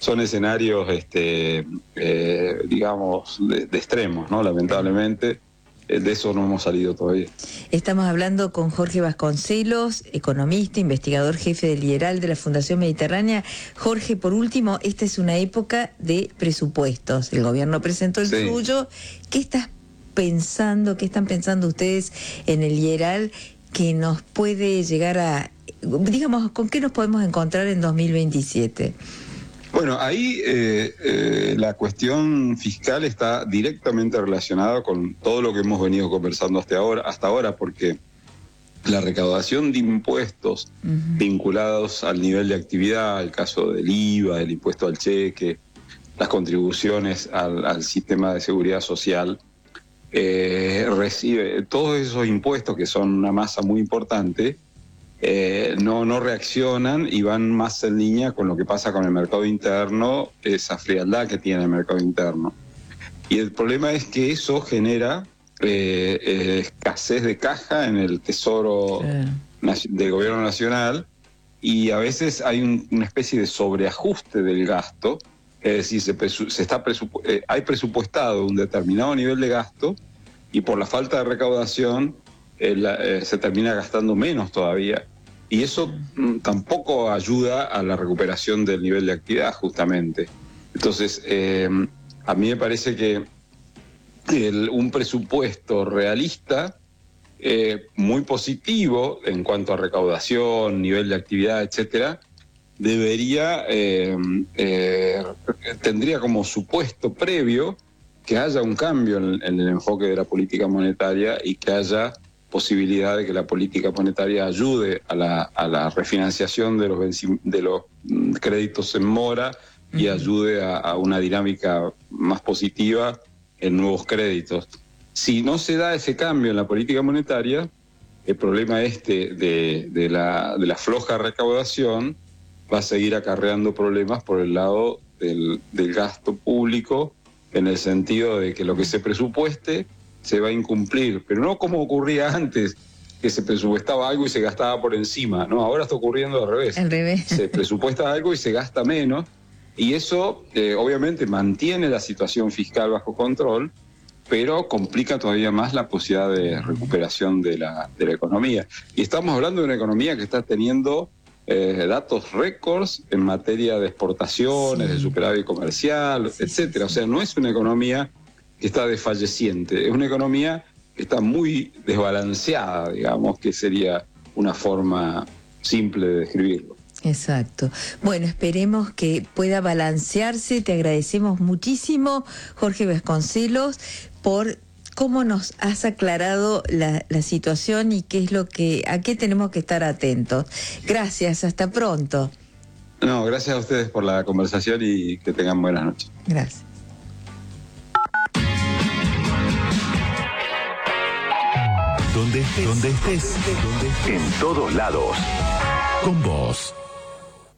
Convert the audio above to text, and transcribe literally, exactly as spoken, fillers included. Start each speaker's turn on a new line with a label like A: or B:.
A: son escenarios, este, eh, digamos, de, de extremos, ¿no? Lamentablemente, eh, de eso no hemos salido todavía.
B: Estamos hablando con Jorge Vasconcelos, economista, investigador jefe del I E R A L de la Fundación Mediterránea. Jorge, por último, esta es una época de presupuestos. El gobierno presentó el
A: Sí.
B: suyo. ¿Qué estás pensando, qué están pensando ustedes en el I E R A L que nos puede llegar a, digamos, con qué nos podemos encontrar en dos mil veintisiete?
A: Bueno, ahí eh, eh, la cuestión fiscal está directamente relacionada con todo lo que hemos venido conversando hasta ahora, hasta ahora porque la recaudación de impuestos uh-huh. vinculados al nivel de actividad, el caso del I V A, el impuesto al cheque, las contribuciones al, al sistema de seguridad social, eh, recibe todos esos impuestos que son una masa muy importante. Eh, no, no reaccionan y van más en línea con lo que pasa con el mercado interno, esa frialdad que tiene el mercado interno. Y el problema es que eso genera eh, eh, escasez de caja en el tesoro sí. del gobierno nacional, y a veces hay un, una especie de sobreajuste del gasto, es decir, se, presu se está presupu eh, hay presupuestado un determinado nivel de gasto y por la falta de recaudación Eh, la, eh, se termina gastando menos todavía, y eso mm, tampoco ayuda a la recuperación del nivel de actividad, justamente. Entonces, eh, a mí me parece que el, un presupuesto realista, eh, muy positivo en cuanto a recaudación, nivel de actividad, etcétera, debería, eh, eh, tendría como supuesto previo que haya un cambio en, en el enfoque de la política monetaria y que haya posibilidad de que la política monetaria ayude a la, a la refinanciación de los, de los créditos en mora y uh-huh. ayude a, a una dinámica más positiva en nuevos créditos. Si no se da ese cambio en la política monetaria, el problema este de, de, la, de la floja recaudación va a seguir acarreando problemas por el lado del, del gasto público, en el sentido de que lo que se presupueste se va a incumplir, pero no como ocurría antes, que se presupuestaba algo y se gastaba por encima, ¿no? Ahora está ocurriendo al revés.
B: Al revés.
A: Se presupuesta algo y se gasta menos, y eso eh, obviamente mantiene la situación fiscal bajo control, pero complica todavía más la posibilidad de recuperación de la, de la economía. Y estamos hablando de una economía que está teniendo eh, datos récords en materia de exportaciones, sí. de superávit comercial, sí, etcétera. Sí, sí. O sea, no es una economía que está desfalleciente, es una economía que está muy desbalanceada, digamos, que sería una forma simple de describirlo.
B: Exacto. Bueno, esperemos que pueda balancearse. Te agradecemos muchísimo, Jorge Vasconcelos, por cómo nos has aclarado la, la situación y qué es lo que, a qué tenemos que estar atentos. Gracias, hasta pronto.
A: No, gracias a ustedes por la conversación y que tengan buenas noches.
B: Gracias.
C: Donde estés, donde estés, en todos lados, con vos.